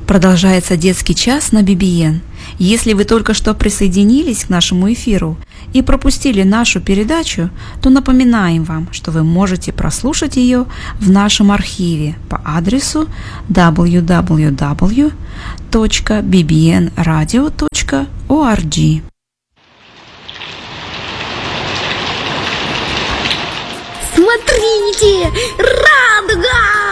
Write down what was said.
Продолжается детский час на BBN. Если вы только что присоединились к нашему эфиру и пропустили нашу передачу, то напоминаем вам, что вы можете прослушать ее в нашем архиве по адресу www.bbnradio.org. Смотрите! Радуга!